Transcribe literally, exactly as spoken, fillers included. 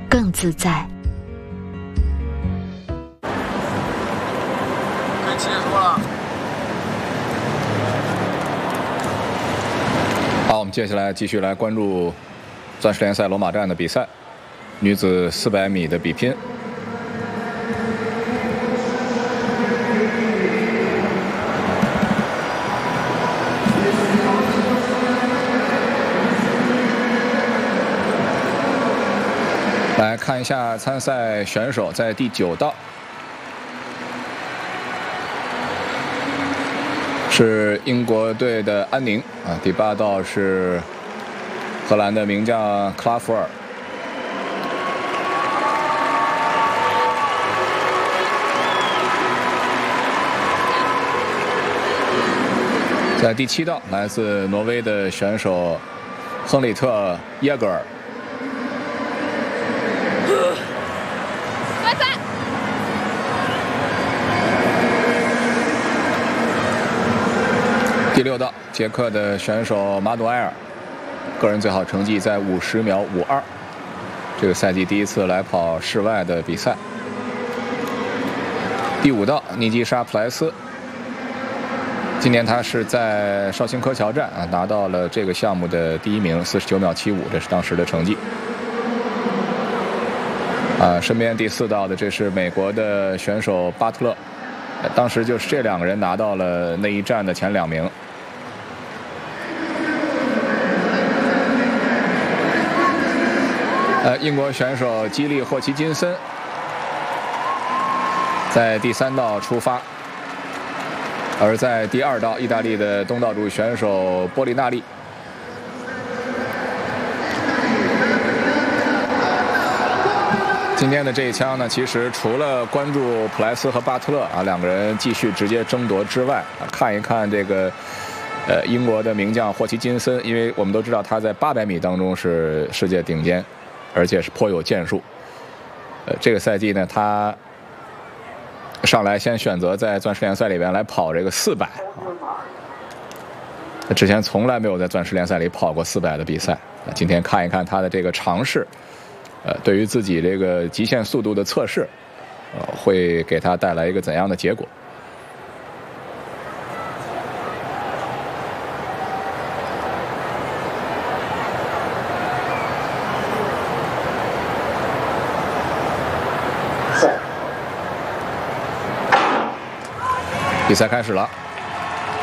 更自在。 可以结束了。 好，我们接下来继续来关注钻石联赛罗马站的比赛，女子四百米的比拼。来看一下参赛选手，在第九道是英国队的安宁啊，第八道是荷兰的名将克拉福尔。在第七道，来自挪威的选手亨里特耶格尔。第六道，捷克的选手马努埃尔，个人最好成绩在五十秒五二，这个赛季第一次来跑室外的比赛。第五道，尼基沙普莱斯，今年他是在绍兴科桥站啊拿到了这个项目的第一名，四十九秒七五，这是当时的成绩。啊，身边第四道的这是美国的选手巴特勒，当时就是这两个人拿到了那一站的前两名。呃，英国选手基利霍奇金森在第三道出发，而在第二道，意大利的东道主选手波利纳利。今天的这一枪呢，其实除了关注普莱斯和巴特勒啊两个人继续直接争夺之外，啊，看一看这个呃英国的名将霍奇金森，因为我们都知道他在八百米当中是世界顶尖，而且是颇有建树。呃，这个赛季呢，他上来先选择在钻石联赛里边来跑这个四百啊，之前从来没有在钻石联赛里跑过四百的比赛。今天看一看他的这个尝试。呃，对于自己这个极限速度的测试，呃，会给他带来一个怎样的结果？比赛开始了。